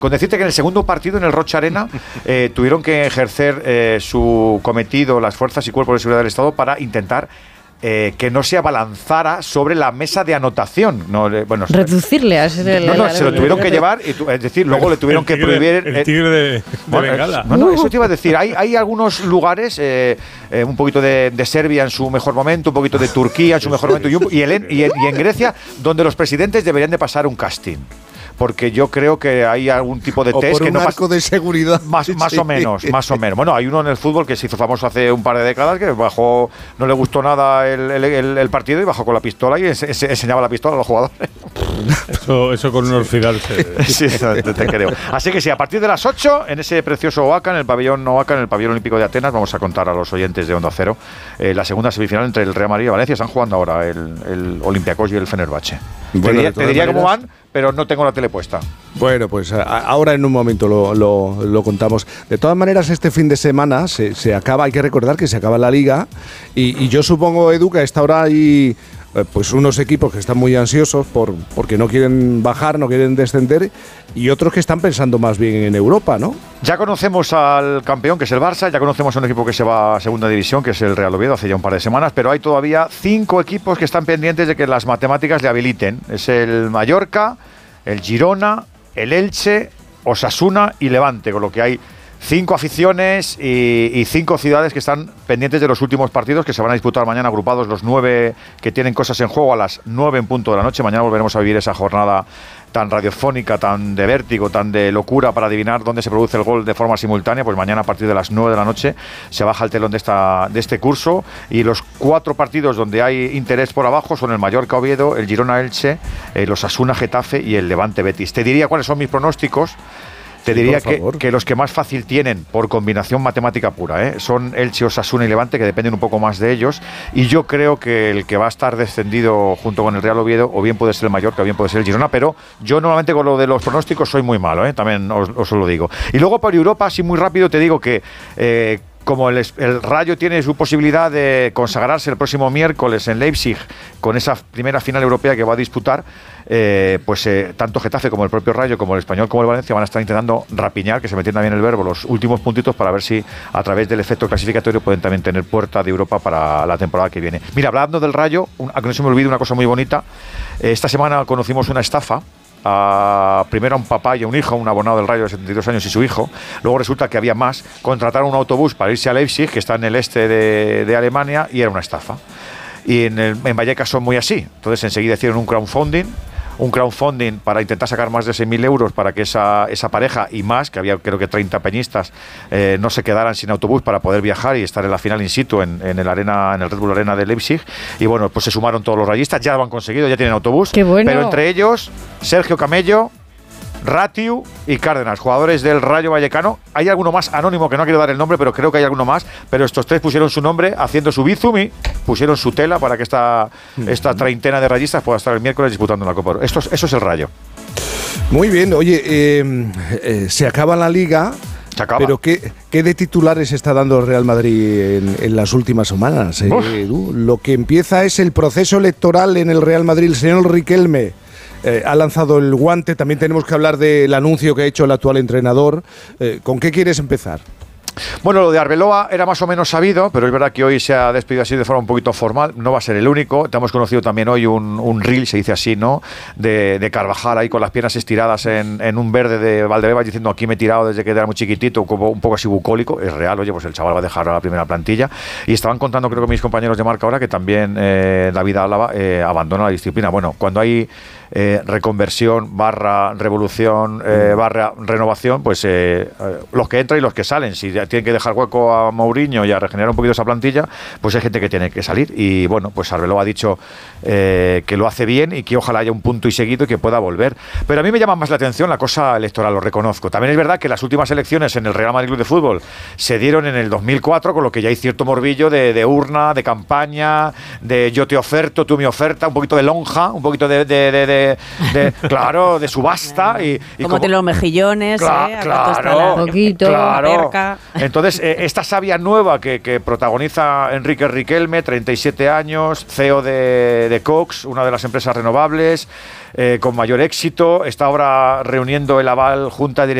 Con decirte que en el segundo partido, en el Rocha Arena, tuvieron que ejercer su cometido, las fuerzas y cuerpos de seguridad del Estado, para intentar que no se abalanzara sobre la mesa de anotación. Reducirle a ese... se lo tuvieron que llevar, es decir, luego le tuvieron que prohibir... El tigre de Bengala. Eso te iba a decir. Hay algunos lugares, un poquito de Serbia en su mejor momento, un poquito de Turquía en su mejor momento, y en Grecia, donde los presidentes deberían de pasar un casting. Porque yo creo que hay algún tipo de test que no marco de seguridad más o menos. Bueno, hay uno en el fútbol que se hizo famoso hace un par de décadas que bajó, no le gustó nada el partido y bajó con la pistola y enseñaba la pistola a los jugadores. Eso con un orfidal sí, te creo. Así que sí, a partir de las 8 en ese precioso Oaca, en el pabellón olímpico de Atenas, vamos a contar a los oyentes de Onda Cero la segunda semifinal entre el Real Madrid y Valencia. Están jugando ahora el Olympiacos y el Fenerbahce. Bueno, te diría cómo van, pero no tengo la tele puesta. Bueno, pues ahora en un momento lo contamos. De todas maneras, este fin de semana se acaba, hay que recordar que se acaba la Liga y yo supongo, Edu, que a esta hora hay pues unos equipos que están muy ansiosos porque no quieren bajar, no quieren descender, y otros que están pensando más bien en Europa, ¿no? Ya conocemos al campeón, que es el Barça, ya conocemos a un equipo que se va a segunda división, que es el Real Oviedo, hace ya un par de semanas, pero hay todavía 5 equipos que están pendientes de que las matemáticas le habiliten. Es el Mallorca, el Girona, el Elche, Osasuna y Levante, con lo que hay 5 aficiones y 5 ciudades que están pendientes de los últimos partidos que se van a disputar mañana, agrupados los 9 que tienen cosas en juego a las 9 en punto de la noche. Mañana volveremos a vivir esa jornada tan radiofónica, tan de vértigo, tan de locura para adivinar dónde se produce el gol de forma simultánea. Pues mañana a partir de las 9 de la noche se baja el telón de este curso, y los 4 partidos donde hay interés por abajo son el Mallorca Oviedo, el Girona Elche, el Osasuna Getafe y el Levante Betis. Te diría cuáles son mis pronósticos. Te diría que los que más fácil tienen por combinación matemática pura son Elche, Osasuna y Levante, que dependen un poco más de ellos, y yo creo que el que va a estar descendido junto con el Real Oviedo o bien puede ser el Mallorca o bien puede ser el Girona, pero yo normalmente con lo de los pronósticos soy muy malo, también os lo digo. Y luego por Europa, así muy rápido, te digo que como el Rayo tiene su posibilidad de consagrarse el próximo miércoles en Leipzig con esa primera final europea que va a disputar, tanto Getafe como el propio Rayo, como el Español, como el Valencia van a estar intentando rapiñar, que se me entienda bien el verbo, los últimos puntitos para ver si a través del efecto clasificatorio pueden también tener puerta de Europa para la temporada que viene. Mira, hablando del Rayo, a que no se me olvide una cosa muy bonita, esta semana conocimos una estafa. Primero a un papá y a un hijo, un abonado del Rayo de 72 años y su hijo. Luego resulta que había más. Contrataron un autobús para irse a Leipzig, que está en el este de Alemania, y era una estafa. Y en Vallecas son muy así. Entonces enseguida hicieron un crowdfunding para intentar sacar más de 6.000 euros para que esa pareja y más, que había creo que 30 peñistas, no se quedaran sin autobús para poder viajar y estar en la final in situ en el Red Bull Arena de Leipzig. Y bueno, pues se sumaron todos los rayistas, ya lo han conseguido, ya tienen autobús. ¡Qué bueno! Pero entre ellos, Sergio Camello, Ratiu y Cárdenas, jugadores del Rayo Vallecano. Hay alguno más anónimo que no quiero dar el nombre, pero creo que hay alguno más. Pero estos 3 pusieron su nombre haciendo su bizum y pusieron su tela para que esta treintena de rayistas pueda estar el miércoles disputando la Copa. Eso es el Rayo. Muy bien, oye, se acaba la Liga. Se acaba. Pero ¿qué de titulares está dando el Real Madrid en las últimas semanas, Edu? Lo que empieza es el proceso electoral en el Real Madrid. El señor Riquelme ha lanzado el guante. También tenemos que hablar del anuncio que ha hecho el actual entrenador. ¿Con qué quieres empezar? Bueno, lo de Arbeloa era más o menos sabido, pero es verdad que hoy se ha despedido así de forma un poquito formal. No va a ser el único. Te hemos conocido también hoy un reel, se dice así, ¿no? De Carvajal ahí con las piernas estiradas en un verde de Valdebebas diciendo aquí me he tirado desde que era muy chiquitito, como un poco así bucólico. Es real, oye, pues el chaval va a dejar a la primera plantilla. Y estaban contando, creo que mis compañeros de Marca ahora, que también David Álava abandona la disciplina. Bueno, cuando hay reconversión, revolución, renovación, pues los que entran y los que salen. Si tienen que dejar hueco a Mourinho y a regenerar un poquito esa plantilla, pues hay gente que tiene que salir. Y bueno, pues Arbeloa ha dicho que lo hace bien y que ojalá haya un punto y seguido y que pueda volver. Pero a mí me llama más la atención la cosa electoral, lo reconozco. También es verdad que las últimas elecciones en el Real Madrid Club de Fútbol se dieron en el 2004, con lo que ya hay cierto morbillo de urna, de campaña, de yo te oferto, tú me oferta, un poquito de lonja, un poquito de claro, de subasta. Y como de los mejillones, claro, poquito, claro. Entonces, esta savia nueva que protagoniza Enrique Riquelme, 37 años, CEO de Cox, una de las empresas renovables, con mayor éxito, está ahora reuniendo el aval junta directiva